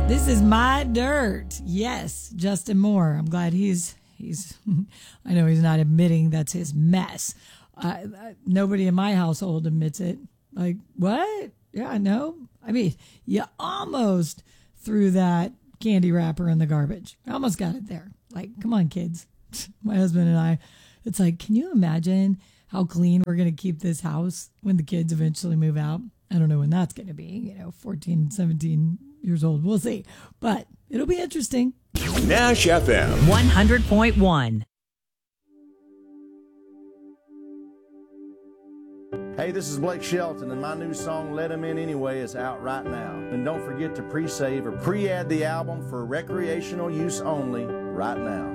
This is my dirt. Yes, Justin Moore. I'm glad he's I know he's not admitting that's his mess. Nobody in my household admits it. Like, what? Yeah, no. I mean, you almost threw that candy wrapper in the garbage. I almost got it there. Like, come on, kids. My husband and I, it's like, can you imagine how clean we're going to keep this house when the kids eventually move out? I don't know when that's going to be, 14 and 17 years old. We'll see. But it'll be interesting. Nash FM 100.1. Hey, this is Blake Shelton, and my new song, Let 'Em In Anyway, is out right now. And don't forget to pre-save or pre-add the album for recreational use only right now.